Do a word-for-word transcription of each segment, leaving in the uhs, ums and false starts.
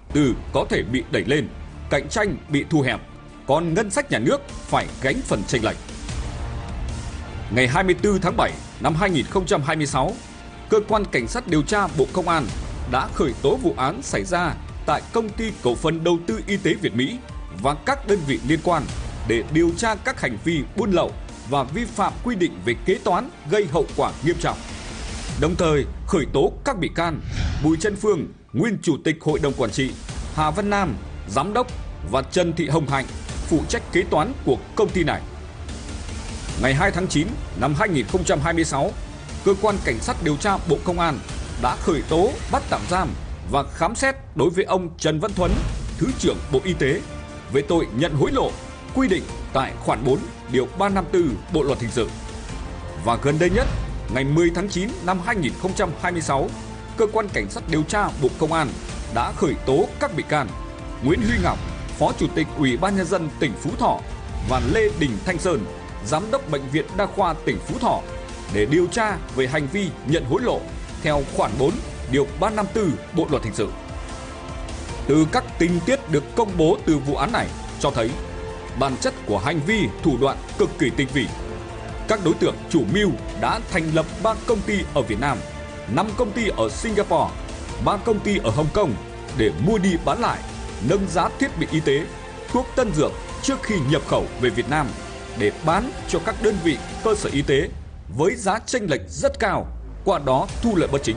từ có thể bị đẩy lên, cạnh tranh bị thu hẹp, còn ngân sách nhà nước phải gánh phần chênh lệch. Ngày hai mươi tư tháng bảy năm hai nghìn không trăm hai mươi sáu, Cơ quan Cảnh sát điều tra Bộ Công an đã khởi tố vụ án xảy ra tại Công ty Cổ phần Đầu tư Y tế Việt Mỹ và các đơn vị liên quan để điều tra các hành vi buôn lậu và vi phạm quy định về kế toán gây hậu quả nghiêm trọng. Đồng thời khởi tố các bị can Bùi Trân Phương, nguyên Chủ tịch Hội đồng Quản trị, Hà Văn Nam, Giám đốc và Trần Thị Hồng Hạnh, phụ trách kế toán của công ty này. Ngày hai tháng chín năm hai nghìn không trăm hai mươi sáu, Cơ quan Cảnh sát điều tra Bộ Công an đã khởi tố, bắt tạm giam và khám xét đối với ông Trần Văn Thuấn, Thứ trưởng Bộ Y tế về tội nhận hối lộ quy định tại khoản bốn điều ba trăm năm mươi tư Bộ luật hình sự. Và gần đây nhất, ngày mười tháng chín năm hai nghìn không trăm hai mươi sáu, Cơ quan Cảnh sát điều tra Bộ Công an đã khởi tố các bị can Nguyễn Huy Ngọc, Phó Chủ tịch Ủy ban Nhân dân tỉnh Phú Thọ và Lê Đình Thanh Sơn, Giám đốc Bệnh viện Đa khoa tỉnh Phú Thọ để điều tra về hành vi nhận hối lộ theo khoản bốn điều ba trăm năm mươi tư Bộ luật hình sự. Từ các tình tiết được công bố từ vụ án này cho thấy bản chất của hành vi thủ đoạn cực kỳ tinh vi. Các đối tượng chủ mưu đã thành lập ba công ty ở Việt Nam, năm công ty ở Singapore, ba công ty ở Hồng Kông để mua đi bán lại, nâng giá thiết bị y tế, thuốc tân dược trước khi nhập khẩu về Việt Nam để bán cho các đơn vị cơ sở y tế với giá chênh lệch rất cao, qua đó thu lợi bất chính.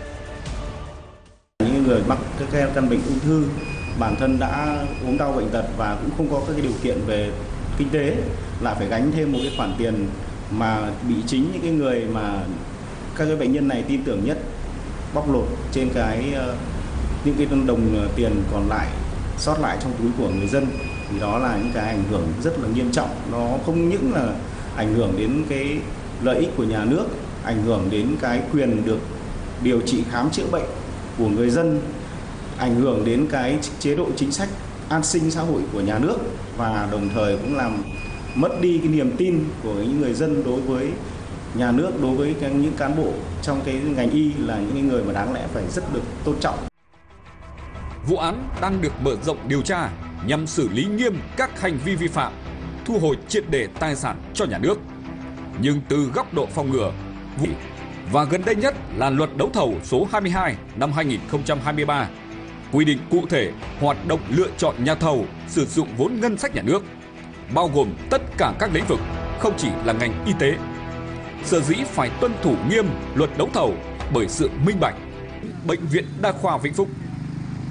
Những người mắc các căn bệnh ung thư, bản thân đã ốm đau bệnh tật và cũng không có các cái điều kiện về kinh tế, lại phải gánh thêm một cái khoản tiền mà bị chính những cái người mà các cái bệnh nhân này tin tưởng nhất bóc lột trên cái những cái đồng tiền còn lại sót lại trong túi của người dân. Thì đó là những cái ảnh hưởng rất là nghiêm trọng. Nó không những là ảnh hưởng đến cái lợi ích của nhà nước, ảnh hưởng đến cái quyền được điều trị khám chữa bệnh của người dân, ảnh hưởng đến cái chế độ chính sách an sinh xã hội của nhà nước và đồng thời cũng làm mất đi cái niềm tin của những người dân đối với nhà nước, đối với những cán bộ trong cái ngành y là những người mà đáng lẽ phải rất được tôn trọng. Vụ án đang được mở rộng điều tra nhằm xử lý nghiêm các hành vi vi phạm, thu hồi triệt để tài sản cho nhà nước. Nhưng từ góc độ phòng ngừa, và gần đây nhất là Luật Đấu thầu số hai mươi hai năm hai nghìn không trăm hai mươi ba, quy định cụ thể hoạt động lựa chọn nhà thầu sử dụng vốn ngân sách nhà nước, bao gồm tất cả các lĩnh vực, không chỉ là ngành y tế. Sở dĩ phải tuân thủ nghiêm Luật Đấu thầu bởi sự minh bạch. Bệnh viện Đa khoa Vĩnh Phúc